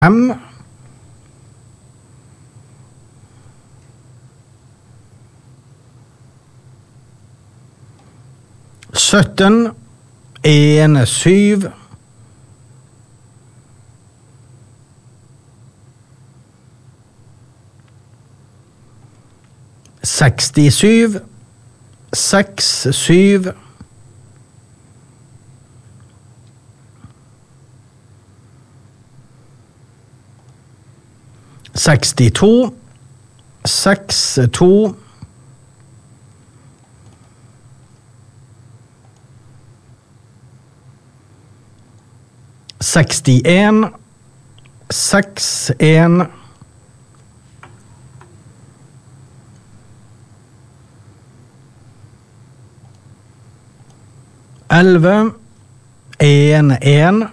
5, 17, 1, 7, 67, 6, 7, 62, 6, 2, 61, 6, 1, 11, 1, 1,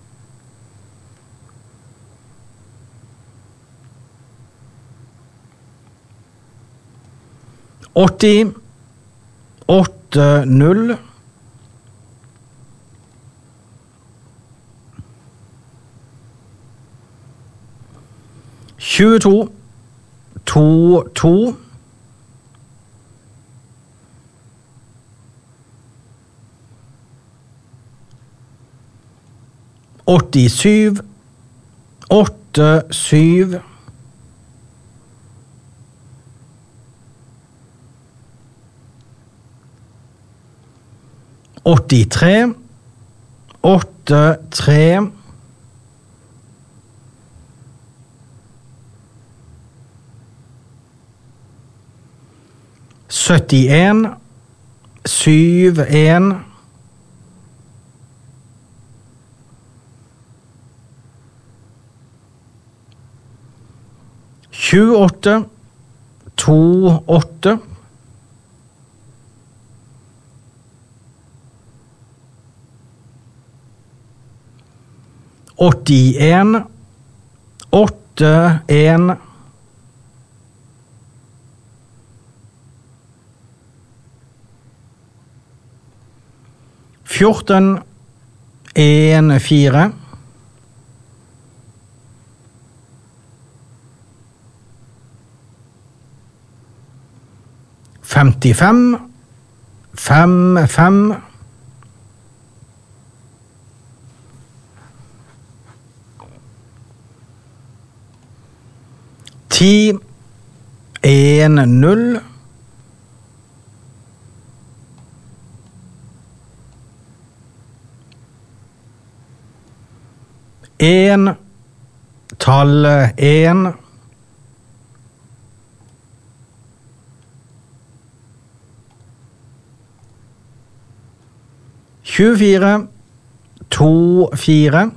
80, 8, 0, 22, 2, 2, 87, 8, 7, 83, 8, 3, 71, 7, 1, 28, 2, 8, 81, 8, 1, 14, 1, 4, 55, 5, 5, 10, 1, 0, 1, tallet 1, 24, 2, 4,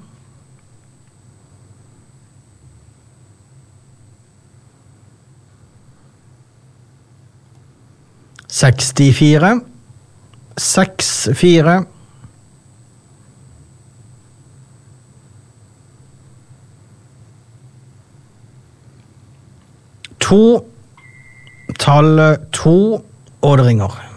64, 6, 4, 2, tallet 2, og det ringer.